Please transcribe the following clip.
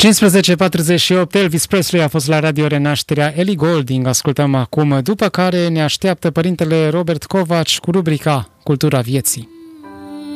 15:48, Elvis Presley a fost la Radio Renașterea, Ellie Goulding ascultăm acum, după care ne așteaptă părintele Robert Covaci cu rubrica Cultura Vieții.